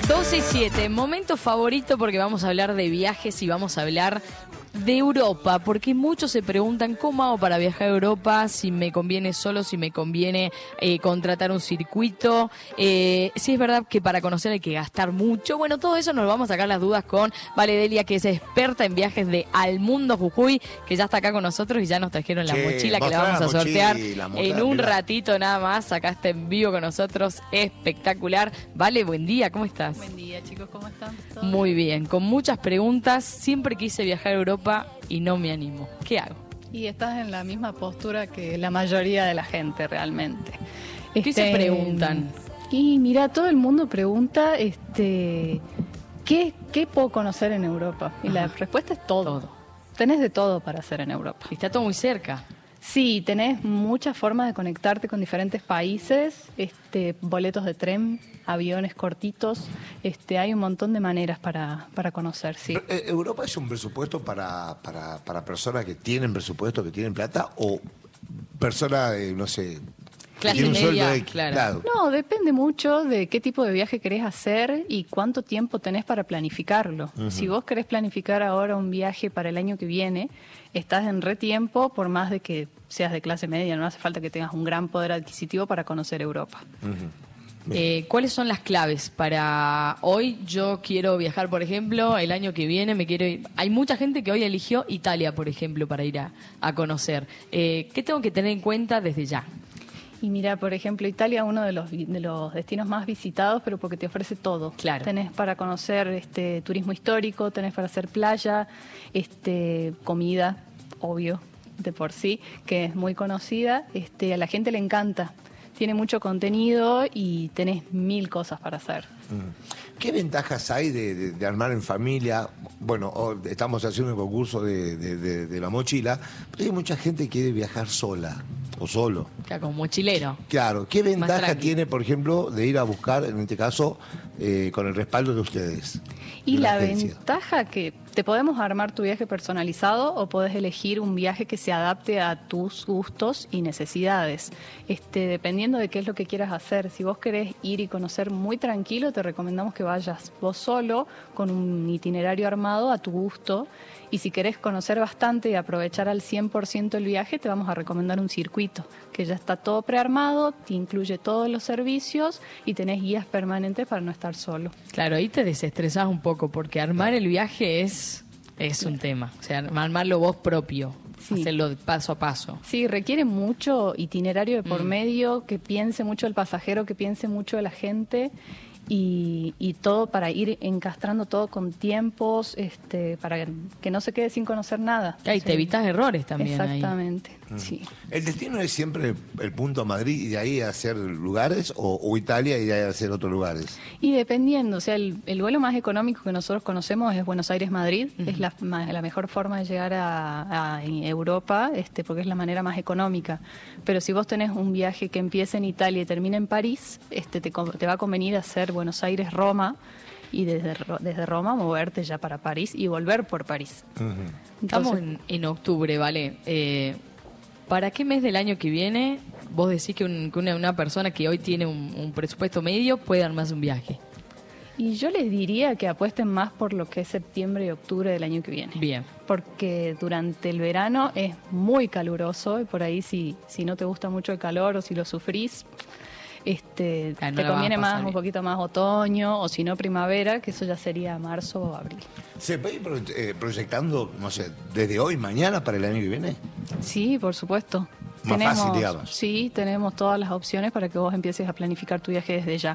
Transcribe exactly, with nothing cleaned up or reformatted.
doce y siete, momento favorito porque vamos a hablar de viajes y vamos a hablar de Europa, porque muchos se preguntan cómo hago para viajar a Europa, si me conviene solo, si me conviene eh, contratar un circuito, eh, si es verdad que para conocer hay que gastar mucho. Bueno, todo eso nos vamos a sacar las dudas con Vale Delia, que es experta en viajes de Al Mundo Jujuy, que ya está acá con nosotros y ya nos trajeron la Sí, mochila que la vamos a mochila, sortear mochila, en un mirá. ratito nada más. Acá está en vivo con nosotros, espectacular. Vale, buen día, ¿cómo estás? Buen día, chicos, ¿cómo están? ¿Todo Muy bien, con muchas preguntas. Siempre quise viajar a Europa y no me animo. ¿Qué hago? bien? Y estás en la misma postura que la mayoría de la gente realmente. ¿Qué se preguntan? Y mira, todo el mundo pregunta, este, ¿qué, qué puedo conocer en Europa? Y la Ajá. respuesta es todo. Todo. Tenés de todo para hacer en Europa. Está todo muy cerca. Sí, tenés muchas formas de conectarte con diferentes países, este, boletos de tren, aviones cortitos, este, hay un montón de maneras para, para conocer, sí. Eh, ¿Europa es un presupuesto para, para, para personas que tienen presupuesto, que tienen plata, o personas, de, no sé, que Clase tienen un media, sueldo X? claro. No, depende mucho de qué tipo de viaje querés hacer y cuánto tiempo tenés para planificarlo. Ujú. Si vos querés planificar ahora un viaje para el año que viene, estás en re tiempo, por más de que seas de clase media, no hace falta que tengas un gran poder adquisitivo para conocer Europa. Ujú. Eh, ¿Cuáles son las claves para hoy? Yo quiero viajar, por ejemplo, el año que viene me quiero ir. Hay mucha gente que hoy eligió Italia, por ejemplo, para ir a, a conocer. Eh, ¿Qué tengo que tener en cuenta desde ya? Y mira, por ejemplo, Italia es uno de los, vi- de los destinos más visitados, pero porque te ofrece todo. Claro. Tenés para conocer este turismo histórico, tenés para hacer playa, este comida, obvio, de por sí, que es muy conocida. Este, a la gente le encanta. Tiene mucho contenido y tenés mil cosas para hacer. Mm. ¿Qué ventajas hay de, de- de armar en familia? Bueno, o- estamos haciendo un concurso de, de- de- de la mochila, pero hay mucha gente que quiere viajar sola o solo. Acá como mochilero. Claro, ¿qué ventaja tranqui. tiene, por ejemplo, de ir a buscar, en este caso, eh, con el respaldo de ustedes? Y de la agencia? ventaja que te podemos armar tu viaje personalizado o podés elegir un viaje que se adapte a tus gustos y necesidades. Este, dependiendo de qué es lo que quieras hacer. Si vos querés ir y conocer muy tranquilo, te recomendamos que vayas vos solo con un itinerario armado a tu gusto. Y si querés conocer bastante y aprovechar al cien por ciento el viaje, te vamos a recomendar un circuito, que ya está todo prearmado, te incluye todos los servicios y tenés guías permanentes para no estar solo. Claro, ahí te desestresás un poco porque armar el viaje es, es un tema. O sea, armarlo vos propio, Sí. hacerlo de paso a paso. Sí, requiere mucho itinerario de por Mm. medio, que piense mucho el pasajero, que piense mucho la gente y, y todo para ir encastrando todo con tiempos, este, para que no se quede sin conocer nada. Ah, y te Sí. evitas errores también ahí. Exactamente, sí. ¿El destino es siempre el punto Madrid y de ahí a hacer lugares, o, o Italia y de ahí a hacer otros lugares? Y dependiendo, o sea, el, el vuelo más económico que nosotros conocemos es Buenos Aires-Madrid, es la, ma- la mejor forma de llegar a, a Europa, este, porque es la manera más económica. Pero si vos tenés un viaje que empieza en Italia y termina en París, este, te, con- te va a convenir hacer Buenos Aires-Roma y desde, Ro- desde Roma moverte ya para París y volver por París. Ujú. Estamos Entonces, en, en octubre, ¿vale? Eh, ¿Para qué mes del año que viene vos decís que, un- que una, una persona que hoy tiene un, un presupuesto medio puede armarse un viaje? y yo les diría que apuesten más por lo que es septiembre y octubre del año que viene. Bien. Porque durante el verano es muy caluroso y por ahí si, si no te gusta mucho el calor o si lo sufrís, este, Ah, no te la vas a conviene pasar más bien. un poquito más otoño o si no primavera, que eso ya sería marzo o abril. ¿Se puede ir pro- eh, proyectando, no sé, desde hoy, mañana, para el año que viene? Sí, por supuesto. Más fácil, digamos. Sí, tenemos todas las opciones para que vos empieces a planificar tu viaje desde ya.